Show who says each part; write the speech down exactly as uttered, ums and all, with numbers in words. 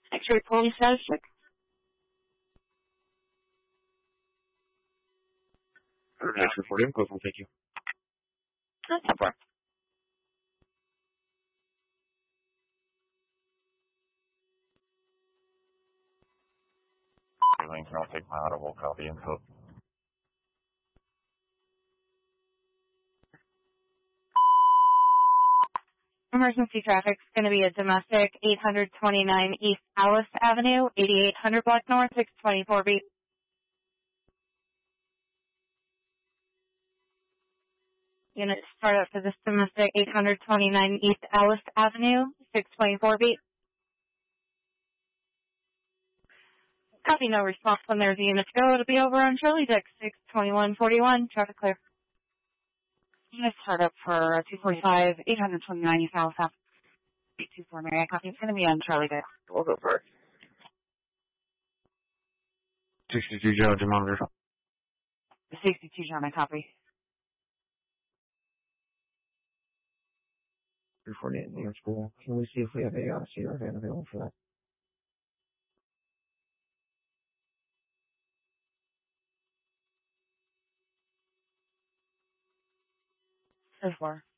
Speaker 1: X-ray police static.
Speaker 2: Next report in, close, we'll take you.
Speaker 1: That's no problem.
Speaker 3: Lincoln, I'll take my audible copy and code.
Speaker 1: Emergency traffic's going to be a domestic eight twenty-nine East Alice Avenue, eighty-eight hundred block north, six twenty-four beat. Unit start up for this domestic eight twenty-nine East Alice Avenue, six twenty-four beat. Copy, no response when there's a unit to go. It'll be over on Shirley Deck, six twenty-one forty-one, traffic clear.
Speaker 4: Unit start up for two forty-five, eight twenty-nine East Alice Avenue, eight two four Mary. Copy, it's going to be on Charlie Deck.
Speaker 2: We'll go for it. sixty-two, Joe, to monitor.
Speaker 4: sixty-two, John, I copy.
Speaker 2: three forty-eight New York School. Can we see if we have a uh, C R van available for that?
Speaker 4: So far.